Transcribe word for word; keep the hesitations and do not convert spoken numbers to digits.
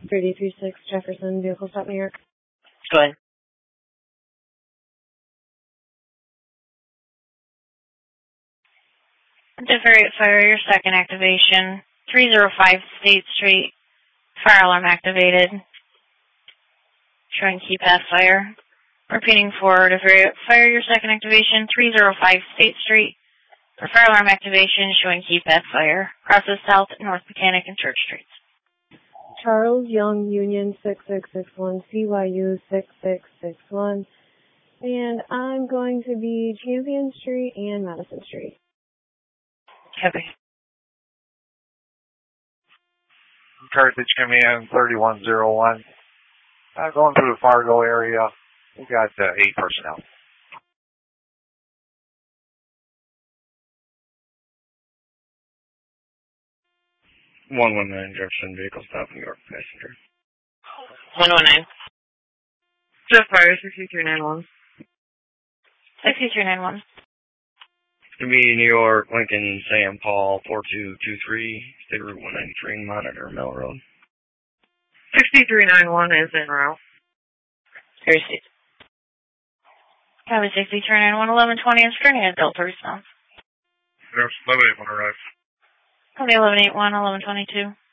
three three six Jefferson, vehicle stop, New York. Go ahead. Defer fire, your second activation. three oh five State Street. Fire alarm activated. Showing key path fire. Repeating for defer fire, your second activation. three oh five State Street. For fire alarm activation, showing key path fire. Crosses South, North Mechanic, and Church Streets. Charles Young, Union six six six one, C Y U six six six one. And I'm going to be Champion Street and Madison Street. Copy. Carthage Command thirty-one oh one. Uh, going through the Fargo area. We got uh, eight personnel. one one nine Jefferson, vehicle stop, New York, passenger. one one nine. Jeff Fire, six two three nine one. six two three nine one. It's going to be New York, Lincoln, Sam Paul, four two two three, State Route one ninety-three, Monitor, Mill Road. six two three nine one is en route. Thursday. Copy six two three nine one, eleven twenty, and stringing at Delta response. There's eleven eight one arrived. Copy eleven eight one, eleven twenty-two.